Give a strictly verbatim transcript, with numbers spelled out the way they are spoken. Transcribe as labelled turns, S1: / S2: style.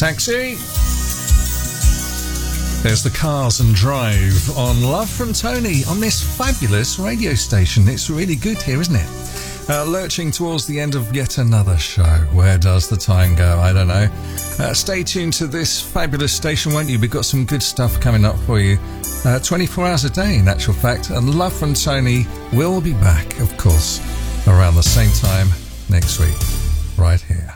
S1: Taxi. There's the Cars and Drive on Love from Tony on this fabulous radio station. It's really good here, isn't it? Uh, lurching towards the end of yet another show. Where does the time go? I don't know. Uh, stay tuned to this fabulous station, won't you? We've got some good stuff coming up for you. Uh, twenty-four hours a day, in actual fact. And Love from Tony will be back, of course, around the same time next week, right here.